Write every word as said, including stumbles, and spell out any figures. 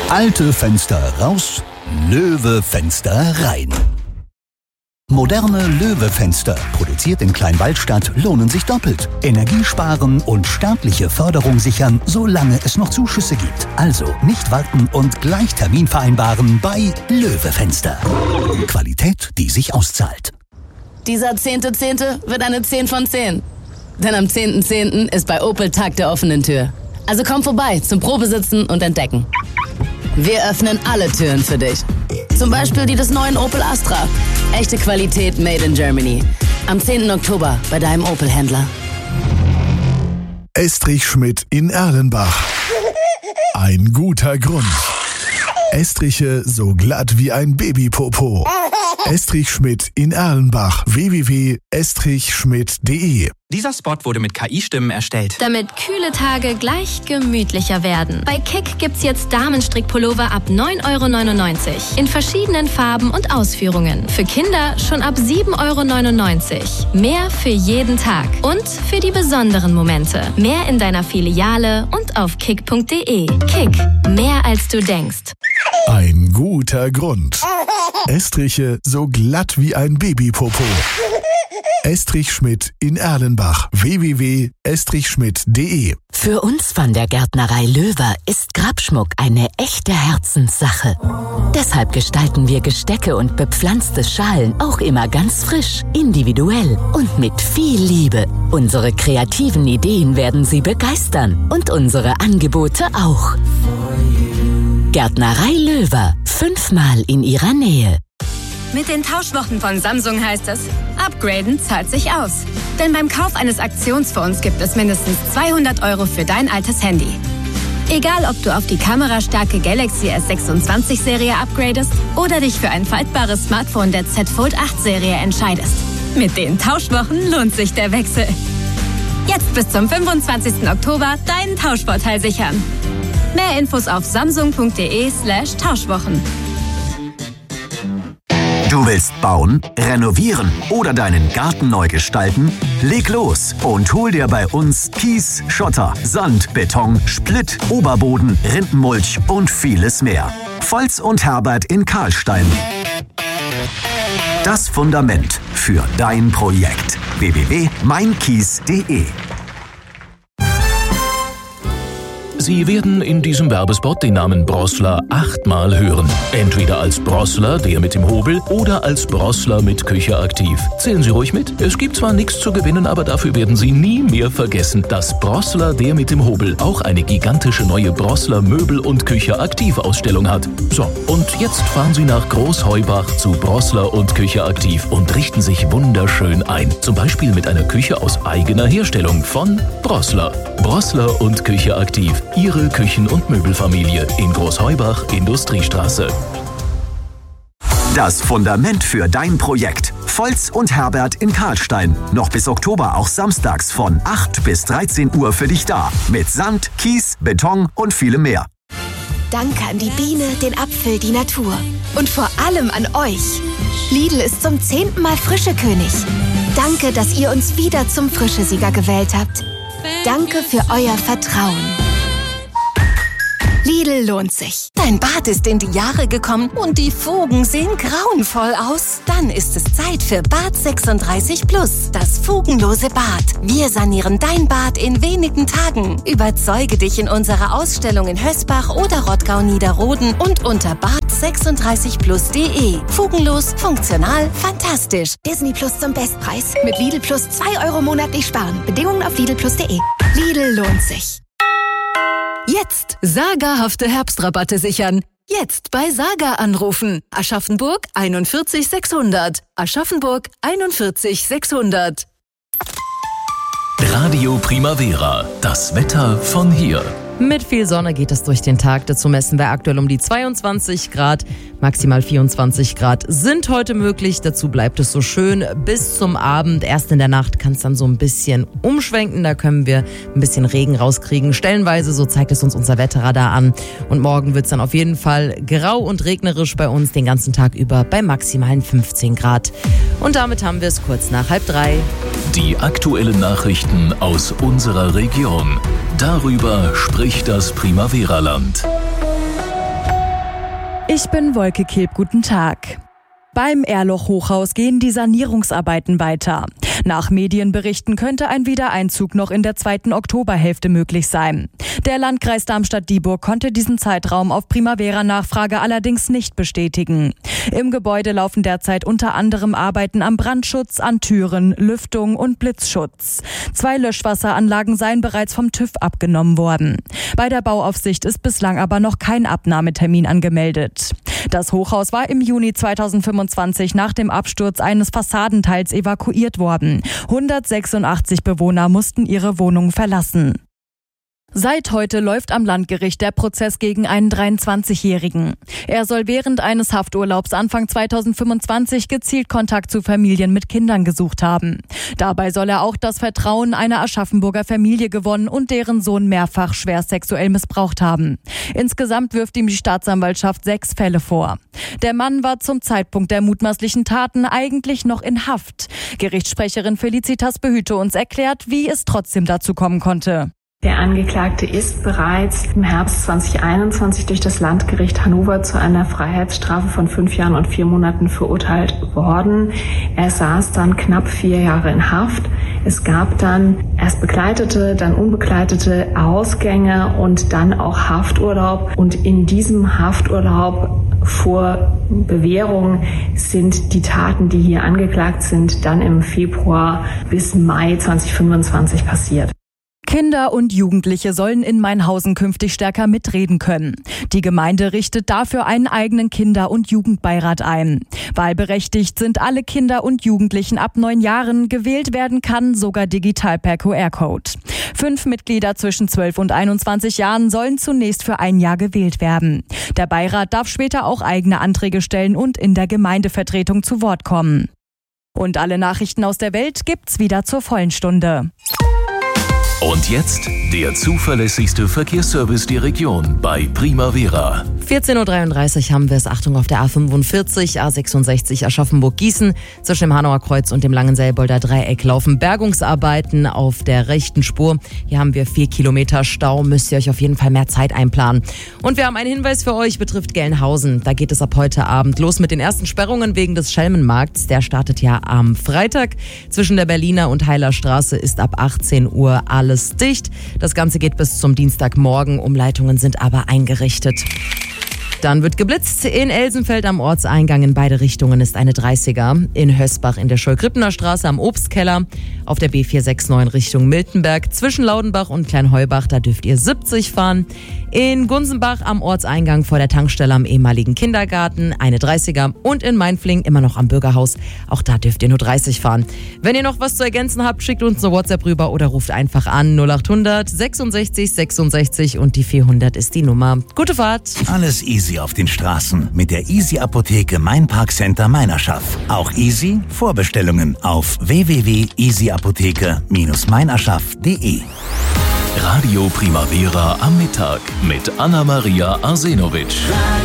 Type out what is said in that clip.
Alte Fenster raus, Löwe-Fenster rein. Moderne Löwe-Fenster, produziert in Kleinwaldstadt, lohnen sich doppelt. Energie sparen und staatliche Förderung sichern, solange es noch Zuschüsse gibt. Also nicht warten und gleich Termin vereinbaren bei Löwe-Fenster. Qualität, die sich auszahlt. Dieser zehnte Zehnte wird eine zehn von zehn. Denn am zehnten Zehnten ist bei Opel Tag der offenen Tür. Also komm vorbei zum Probesitzen und Entdecken. Wir öffnen alle Türen für dich. Zum Beispiel die des neuen Opel Astra. Echte Qualität made in Germany. Am zehnten Oktober bei deinem Opel-Händler. Estrich Schmidt in Erlenbach. Ein guter Grund. Estriche so glatt wie ein Babypopo. Estrich Schmidt in Erlenbach. w w w punkt estrich schmidt punkt de. Dieser Spot wurde mit K I-Stimmen erstellt. Damit kühle Tage gleich gemütlicher werden. Bei Kick gibt's jetzt Damenstrickpullover ab neun Euro neunundneunzig. In verschiedenen Farben und Ausführungen. Für Kinder schon ab sieben Euro neunundneunzig. Mehr für jeden Tag. Und für die besonderen Momente. Mehr in deiner Filiale und auf kick punkt de. Kick. Mehr als du denkst. Ein guter Grund. Estriche so glatt wie ein Babypopo. Estrich Schmidt in Erlenbach. w w w punkt estrich schmidt punkt de. Für uns von der Gärtnerei Löwer ist Grabschmuck eine echte Herzenssache. Deshalb gestalten wir Gestecke und bepflanzte Schalen auch immer ganz frisch, individuell und mit viel Liebe. Unsere kreativen Ideen werden Sie begeistern und unsere Angebote auch. Gärtnerei Löwer, fünfmal in Ihrer Nähe. Mit den Tauschwochen von Samsung heißt es, upgraden zahlt sich aus. Denn beim Kauf eines Aktionsfonds gibt es mindestens zweihundert Euro für dein altes Handy. Egal, ob du auf die kamerastarke Galaxy S sechsundzwanzig Serie upgradest oder dich für ein faltbares Smartphone der Z Fold acht Serie entscheidest. Mit den Tauschwochen lohnt sich der Wechsel. Jetzt bis zum fünfundzwanzigsten Oktober deinen Tauschvorteil sichern. Mehr Infos auf samsung punkt de slash Tauschwochen. Du willst bauen, renovieren oder deinen Garten neu gestalten? Leg los und hol dir bei uns Kies, Schotter, Sand, Beton, Splitt, Oberboden, Rindenmulch und vieles mehr. Volz und Herbert in Karlstein. Das Fundament für dein Projekt. w w w punkt mein kies punkt de. Sie werden in diesem Werbespot den Namen Brossler achtmal hören. Entweder als Brossler, der mit dem Hobel, oder als Brossler mit Küche aktiv. Zählen Sie ruhig mit. Es gibt zwar nichts zu gewinnen, aber dafür werden Sie nie mehr vergessen, dass Brossler, der mit dem Hobel, auch eine gigantische neue Brossler Möbel- und Küche aktiv Ausstellung hat. So, und jetzt fahren Sie nach Großheubach zu Brossler und Küche aktiv und richten sich wunderschön ein. Zum Beispiel mit einer Küche aus eigener Herstellung von Brossler. Brossler und Küche aktiv. Ihre Küchen- und Möbelfamilie in Großheubach, Industriestraße. Das Fundament für dein Projekt. Volz und Herbert in Karlstein. Noch bis Oktober auch samstags von acht bis dreizehn Uhr für dich da. Mit Sand, Kies, Beton und vielem mehr. Danke an die Biene, den Apfel, die Natur. Und vor allem an euch. Lidl ist zum zehnten Mal Frischekönig. Danke, dass ihr uns wieder zum Frischesieger gewählt habt. Danke für euer Vertrauen. Lidl lohnt sich. Dein Bad ist in die Jahre gekommen und die Fugen sehen grauenvoll aus. Dann ist es Zeit für Bad sechsunddreißig Plus, das fugenlose Bad. Wir sanieren dein Bad in wenigen Tagen. Überzeuge dich in unserer Ausstellung in Hösbach oder Rottgau-Niederroden und unter bad sechsunddreißig plus punkt de. Fugenlos, funktional, fantastisch. Disney Plus zum Bestpreis. Mit Lidl Plus zwei Euro monatlich sparen. Bedingungen auf lidl plus punkt de. Lidl lohnt sich. Jetzt sagerhafte Herbstrabatte sichern. Jetzt bei Saga anrufen. Aschaffenburg einundvierzig sechshundert. Aschaffenburg einundvierzig sechshundert. Radio Primavera. Das Wetter von hier. Mit viel Sonne geht es durch den Tag. Dazu messen wir aktuell um die zweiundzwanzig Grad. Maximal vierundzwanzig Grad sind heute möglich. Dazu bleibt es so schön bis zum Abend. Erst in der Nacht kann es dann so ein bisschen umschwenken. Da können wir ein bisschen Regen rauskriegen. Stellenweise, so zeigt es uns unser Wetterradar an. Und morgen wird es dann auf jeden Fall grau und regnerisch bei uns den ganzen Tag über bei maximalen fünfzehn Grad. Und damit haben wir es kurz nach halb drei. Die aktuellen Nachrichten aus unserer Region. Darüber spricht das Primavera-Land. Ich bin Wolke Kilp, guten Tag. Beim Erloch-Hochhaus gehen die Sanierungsarbeiten weiter. Nach Medienberichten könnte ein Wiedereinzug noch in der zweiten Oktoberhälfte möglich sein. Der Landkreis Darmstadt-Dieburg konnte diesen Zeitraum auf Primavera-Nachfrage allerdings nicht bestätigen. Im Gebäude laufen derzeit unter anderem Arbeiten am Brandschutz, an Türen, Lüftung und Blitzschutz. Zwei Löschwasseranlagen seien bereits vom TÜV abgenommen worden. Bei der Bauaufsicht ist bislang aber noch kein Abnahmetermin angemeldet. Das Hochhaus war im Juni zweitausendfünfundzwanzig nach dem Absturz eines Fassadenteils evakuiert worden. hundertsechsundachtzig Bewohner mussten ihre Wohnung verlassen. Seit heute läuft am Landgericht der Prozess gegen einen dreiundzwanzigjährigen. Er soll während eines Hafturlaubs Anfang zweitausendfünfundzwanzig gezielt Kontakt zu Familien mit Kindern gesucht haben. Dabei soll er auch das Vertrauen einer Aschaffenburger Familie gewonnen und deren Sohn mehrfach schwer sexuell missbraucht haben. Insgesamt wirft ihm die Staatsanwaltschaft sechs Fälle vor. Der Mann war zum Zeitpunkt der mutmaßlichen Taten eigentlich noch in Haft. Gerichtssprecherin Felicitas Behüte uns erklärt, wie es trotzdem dazu kommen konnte. Der Angeklagte ist bereits im Herbst zweitausendeinundzwanzig durch das Landgericht Hannover zu einer Freiheitsstrafe von fünf Jahren und vier Monaten verurteilt worden. Er saß dann knapp vier Jahre in Haft. Es gab dann erst begleitete, dann unbegleitete Ausgänge und dann auch Hafturlaub. Und in diesem Hafturlaub vor Bewährung sind die Taten, die hier angeklagt sind, dann im Februar bis Mai zweitausendfünfundzwanzig passiert. Kinder und Jugendliche sollen in Mainhausen künftig stärker mitreden können. Die Gemeinde richtet dafür einen eigenen Kinder- und Jugendbeirat ein. Wahlberechtigt sind alle Kinder und Jugendlichen ab neun Jahren. Gewählt werden kann sogar digital per Q R-Code. Fünf Mitglieder zwischen zwölf und einundzwanzig Jahren sollen zunächst für ein Jahr gewählt werden. Der Beirat darf später auch eigene Anträge stellen und in der Gemeindevertretung zu Wort kommen. Und alle Nachrichten aus der Welt gibt's wieder zur vollen Stunde. Und jetzt der zuverlässigste Verkehrsservice der Region bei Primavera. vierzehn Uhr dreiunddreißig haben wir es. Achtung auf der A fünfundvierzig, A sechsundsechzig Aschaffenburg-Gießen. Zwischen dem Hanauer Kreuz und dem Langenselbolder Dreieck laufen Bergungsarbeiten auf der rechten Spur. Hier haben wir vier Kilometer Stau. Müsst ihr euch auf jeden Fall mehr Zeit einplanen. Und wir haben einen Hinweis für euch, betrifft Gelnhausen. Da geht es ab heute Abend los mit den ersten Sperrungen wegen des Schelmenmarkts. Der startet ja am Freitag. Zwischen der Berliner und Heiler Straße ist ab achtzehn Uhr alles dicht. Das Ganze geht bis zum Dienstagmorgen. Umleitungen sind aber eingerichtet. Dann wird geblitzt. In Elsenfeld am Ortseingang in beide Richtungen ist eine dreißiger. In Hösbach in der Scholl-Krippener Straße am Obstkeller. Auf der B vier sechs neun Richtung Miltenberg. Zwischen Laudenbach und Kleinheubach, da dürft ihr siebzig fahren. In Gunsenbach am Ortseingang vor der Tankstelle am ehemaligen Kindergarten eine dreißiger. Und in Mainfling immer noch am Bürgerhaus. Auch da dürft ihr nur dreißig fahren. Wenn ihr noch was zu ergänzen habt, schickt uns eine WhatsApp rüber oder ruft einfach an null achthundert sechsundsechzig sechsundsechzig und die vierhundert ist die Nummer. Gute Fahrt. Alles easy auf den Straßen mit der Easy Apotheke Main Park Center Meinerschaft. Auch easy Vorbestellungen auf w w w punkt easy apotheke Bindestrich meinerschaft punkt de. Radio Primavera am Mittag mit Anna-Maria Arsenovic.